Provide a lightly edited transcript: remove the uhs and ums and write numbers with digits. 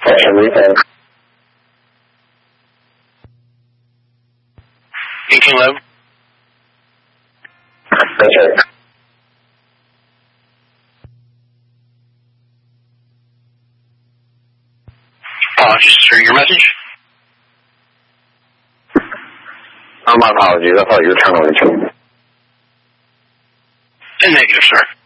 1811. 1811? Yes, sir. Apologies, sir. Your message? My apologies. I thought you were trying to reach me. Negative, sir.